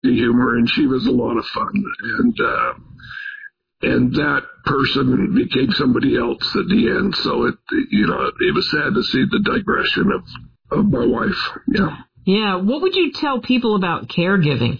of humor, and she was a lot of fun. And that person became somebody else at the end. So it was sad to see the digression of my wife. Yeah. Yeah. What would you tell people about caregiving?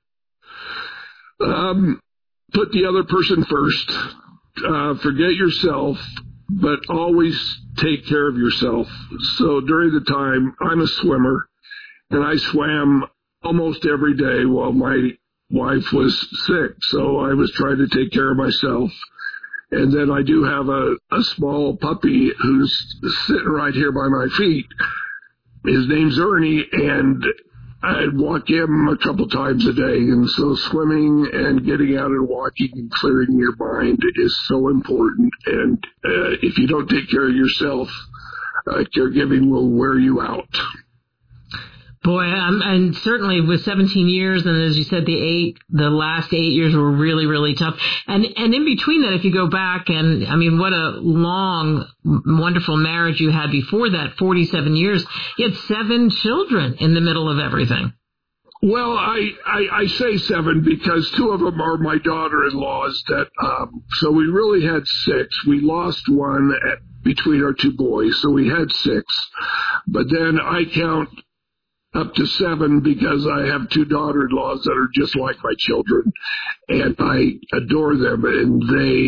Put the other person first. Forget yourself, but always take care of yourself. So during the time, I'm a swimmer, and I swam almost every day while my wife was sick. So I was trying to take care of myself. And then I do have a small puppy who's sitting right here by my feet. His name's Ernie, and I'd walk him a couple times a day. And so swimming and getting out and walking and clearing your mind is so important. And if you don't take care of yourself, caregiving will wear you out. Boy, and certainly with 17 years, and as you said, the last 8 years were really, really tough. And in between that, if you go back, and I mean, what a long, wonderful marriage you had before that, 47 years. You had 7 children in the middle of everything. Well, I say 7 because 2 of them are my daughter-in-laws. So we really had 6. We lost one between our 2 boys, so we had 6. But then I count up to 7 because I have 2 daughter-in-laws that are just like my children, and I adore them. And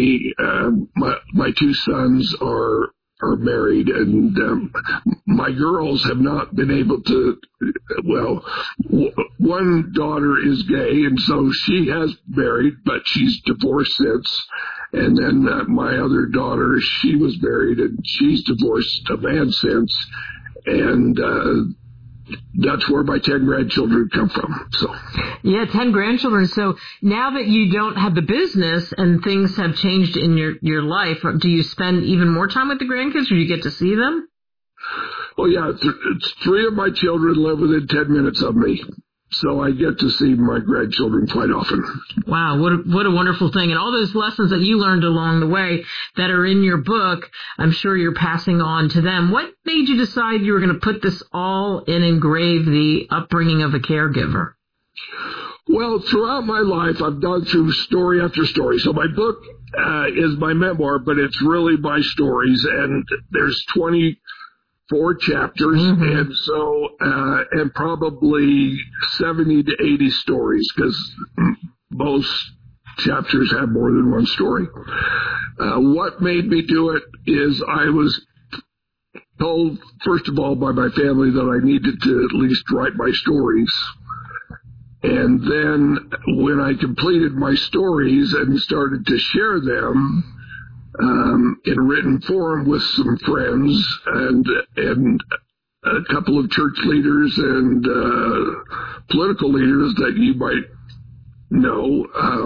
my 2 sons are married, and my girls have not been able to. Well, one daughter is gay, and so she has married, but she's divorced since. And then my other daughter, she was married, and she's divorced a man since. And that's where my 10 grandchildren come from. So, yeah, 10 grandchildren. So now that you don't have the business and things have changed in your life, do you spend even more time with the grandkids, or do you get to see them? Well, yeah, it's 3 of my children live within 10 minutes of me. So I get to see my grandchildren quite often. Wow, what a wonderful thing. And all those lessons that you learned along the way that are in your book, I'm sure you're passing on to them. What made you decide you were going to put this all in Engrave, the upbringing of a caregiver? Well, throughout my life, I've gone through story after story. So my book is my memoir, but it's really my stories. And there's 24 chapters, and so and probably 70 to 80 stories, because most chapters have more than one story. What made me do it is I was told, first of all, by my family that I needed to at least write my stories. And then when I completed my stories and started to share them in written form with some friends and a couple of church leaders and political leaders that you might know,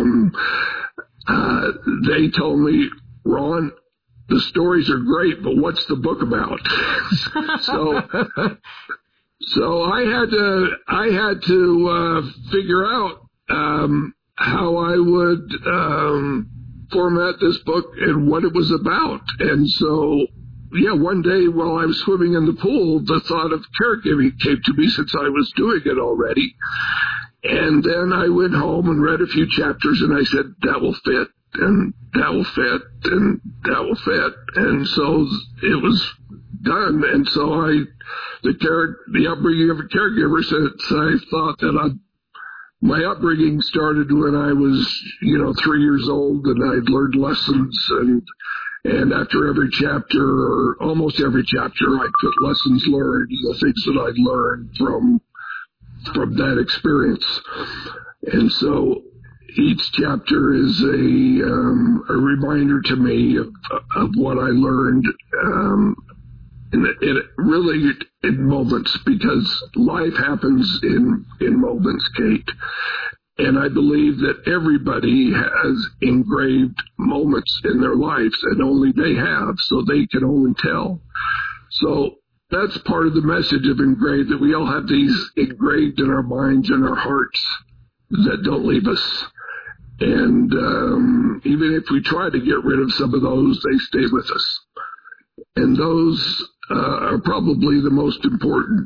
they told me, Ron, the stories are great, but what's the book about? So I had to figure out how I would format this book and what it was about. And so, yeah, one day while I was swimming in the pool, the thought of caregiving came to me, since I was doing it already. And then I went home and read a few chapters, and I said, that will fit, and that will fit, and that will fit. And so it was done. And so the upbringing of a caregiver, since I thought that my upbringing started when I was, 3 years old, and I'd learned lessons, and after every chapter, or almost every chapter, I put lessons learned, the things that I'd learned from that experience. And so each chapter is a reminder to me of what I learned, and it really in moments, because life happens in moments, Kate. And I believe that everybody has engraved moments in their lives, and only they have, so they can only tell. So that's part of the message of Engraved, that we all have these engraved in our minds and our hearts that don't leave us. And even if we try to get rid of some of those, they stay with us. And those are probably the most important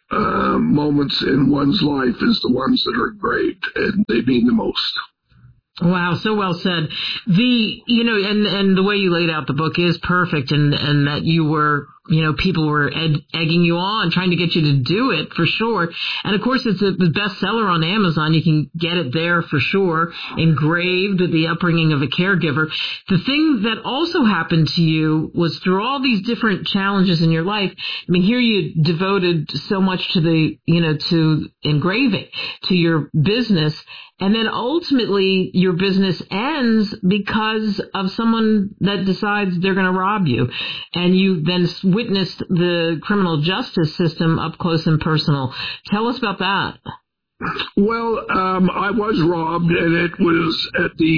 moments in one's life is the ones that are great, and they mean the most. Wow, so well said. And the way you laid out the book is perfect, and that you were, people were egging you on, trying to get you to do it for sure. And of course, it's the bestseller on Amazon. You can get it there for sure. Engraved, The Upbringing of a Caregiver. The thing that also happened to you was through all these different challenges in your life. I mean, here you devoted so much to to engraving, to your business. And then ultimately your business ends because of someone that decides they're going to rob you. And you then witnessed the criminal justice system up close and personal. Tell us about that. Well, I was robbed, and it was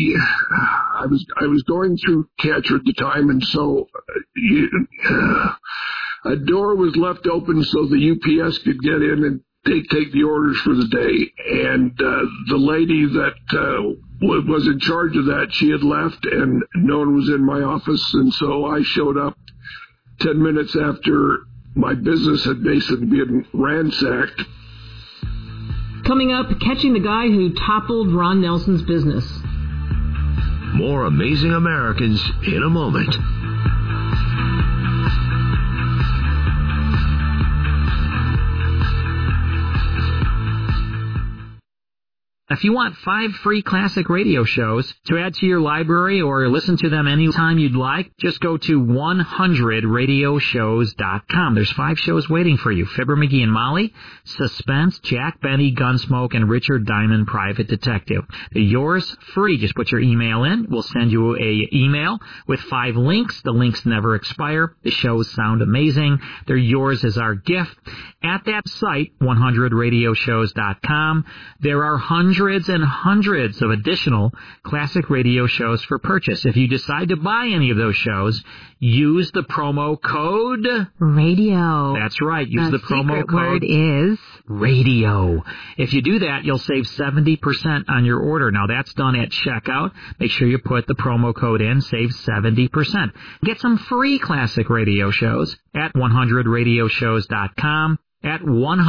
I was going through Catcher at the time, and so a door was left open so the UPS could get in and take the orders for the day. And the lady that was in charge of that, she had left, and no one was in my office. And so I showed up 10 minutes after my business had basically been ransacked. Coming up, catching the guy who toppled Ron Nelson's business. More Amazing Americans in a moment. If you want 5 free classic radio shows to add to your library or listen to them anytime you'd like, just go to 100radioshows.com. There's 5 shows waiting for you. Fibber McGee and Molly, Suspense, Jack Benny, Gunsmoke, and Richard Diamond, Private Detective. They're yours free. Just put your email in. We'll send you a email with 5 links. The links never expire. The shows sound amazing. They're yours as our gift. At that site, 100radioshows.com, there are hundreds and hundreds of additional classic radio shows for purchase. If you decide to buy any of those shows, use the promo code radio. That's right. Use the promo code. Word is radio. If you do that, you'll save 70% on your order. Now, that's done at checkout. Make sure you put the promo code in. Save 70%. Get some free classic radio shows at 100radioshows.com. At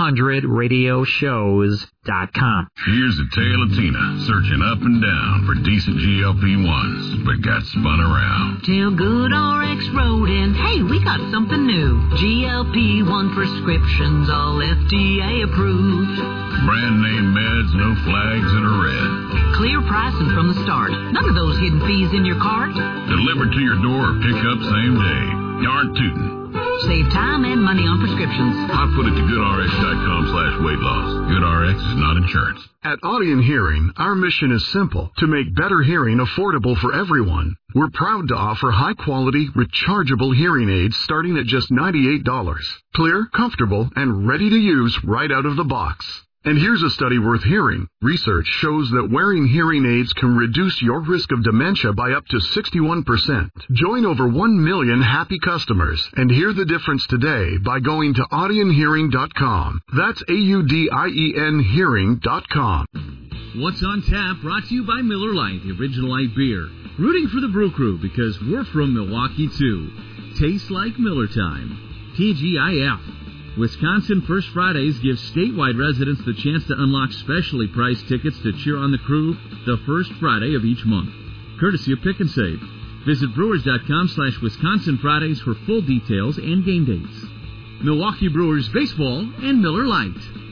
100radioshows.com. Here's a tale of Tina searching up and down for decent GLP-1s, but got spun around. Till GoodRx wrote in, hey, we got something new. GLP-1 prescriptions, all FDA approved. Brand name meds, no flags that are red. Clear pricing from the start. None of those hidden fees in your cart. Delivered to your door or pick up same day. Darn tootin'. Save time and money on prescriptions. I put it to GoodRx.com/weight loss. GoodRx is not insurance. At Audion Hearing, our mission is simple: to make better hearing affordable for everyone. We're proud to offer high-quality, rechargeable hearing aids starting at just $98. Clear, comfortable, and ready to use right out of the box. And here's a study worth hearing. Research shows that wearing hearing aids can reduce your risk of dementia by up to 61%. Join over 1 million happy customers and hear the difference today by going to audionhearing.com. That's AUDIEN hearing.com. What's on Tap brought to you by Miller Lite, the original light beer. Rooting for the Brew Crew because we're from Milwaukee too. Tastes like Miller time. TGIF. Wisconsin First Fridays gives statewide residents the chance to unlock specially priced tickets to cheer on the crew the first Friday of each month, courtesy of Pick and Save. Visit Brewers.com/Wisconsin Fridays for full details and game dates. Milwaukee Brewers Baseball and Miller Lite.